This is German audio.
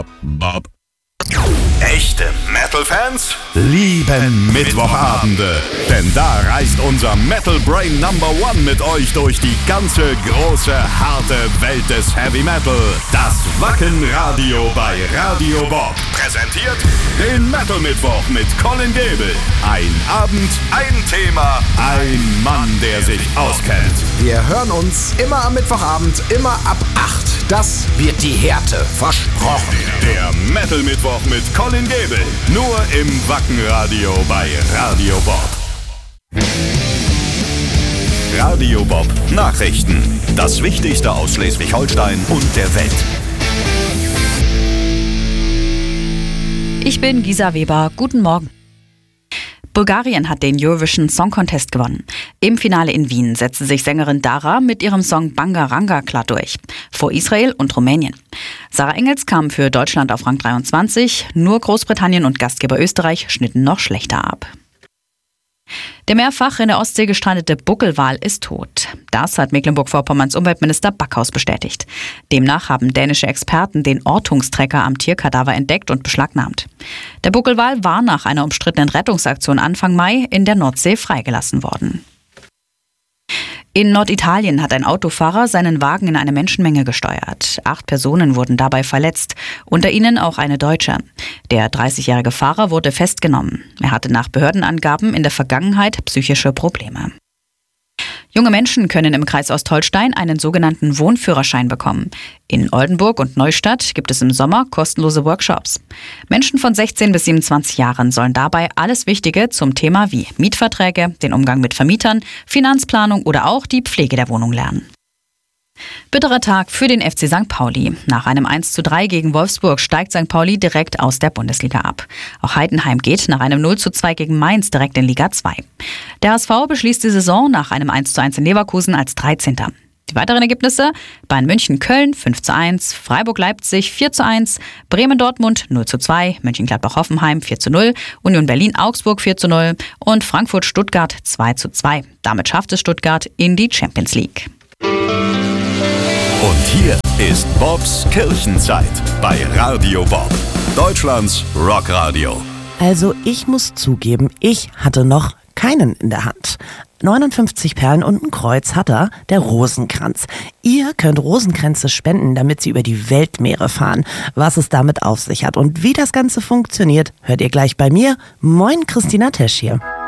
Bob. Echte Metal-Fans lieben Mittwochabende, denn da reist unser Metal Brain Number One mit euch durch die ganze große, harte Welt des Heavy Metal. Das Wacken-Radio bei Radio Bob präsentiert den Metal Mittwoch mit Colin Gebel. Ein Abend, ein Thema, ein Mann, der sich auskennt. Wir hören uns immer am Mittwochabend, immer ab 8. Das wird die Härte, versprochen. Der Metal Mittwoch mit Colin Gebel. Nur im Wacken-Radio bei Radio Bob. Radio Bob Nachrichten. Das Wichtigste aus Schleswig-Holstein und der Welt. Ich bin Gisa Weber. Guten Morgen. Bulgarien hat den Eurovision Song Contest gewonnen. Im Finale in Wien setzte sich Sängerin Dara mit ihrem Song Bangaranga klar durch. Vor Israel und Rumänien. Sarah Engels kam für Deutschland auf Rang 23. Nur Großbritannien und Gastgeber Österreich schnitten noch schlechter ab. Der mehrfach in der Ostsee gestrandete Buckelwal ist tot. Das hat Mecklenburg-Vorpommerns Umweltminister Backhaus bestätigt. Demnach haben dänische Experten den Ortungstrecker am Tierkadaver entdeckt und beschlagnahmt. Der Buckelwal war nach einer umstrittenen Rettungsaktion Anfang Mai in der Nordsee freigelassen worden. In Norditalien hat ein Autofahrer seinen Wagen in eine Menschenmenge gesteuert. 8 Personen wurden dabei verletzt, unter ihnen auch eine Deutsche. Der 30-jährige Fahrer wurde festgenommen. Er hatte nach Behördenangaben in der Vergangenheit psychische Probleme. Junge Menschen können im Kreis Ostholstein einen sogenannten Wohnführerschein bekommen. In Oldenburg und Neustadt gibt es im Sommer kostenlose Workshops. Menschen von 16 bis 27 Jahren sollen dabei alles Wichtige zum Thema wie Mietverträge, den Umgang mit Vermietern, Finanzplanung oder auch die Pflege der Wohnung lernen. Bitterer Tag für den FC St. Pauli. Nach einem 1:3 gegen Wolfsburg steigt St. Pauli direkt aus der Bundesliga ab. Auch Heidenheim geht nach einem 0:2 gegen Mainz direkt in Liga 2. Der HSV beschließt die Saison nach einem 1:1 in Leverkusen als 13. Die weiteren Ergebnisse: Bayern München-Köln 5:1, Freiburg-Leipzig 4:1, Bremen-Dortmund 0:2, Mönchengladbach-Hoffenheim 4:0, Union Berlin-Augsburg 4:0 und Frankfurt-Stuttgart 2:2. Damit schafft es Stuttgart in die Champions League. Und hier ist Bobs Kirchenzeit bei Radio Bob, Deutschlands Rockradio. Also ich muss zugeben, ich hatte noch keinen in der Hand. 59 Perlen und ein Kreuz hat er, der Rosenkranz. Ihr könnt Rosenkränze spenden, damit sie über die Weltmeere fahren. Was es damit auf sich hat und wie das Ganze funktioniert, hört ihr gleich bei mir. Moin, Christina Tesch hier.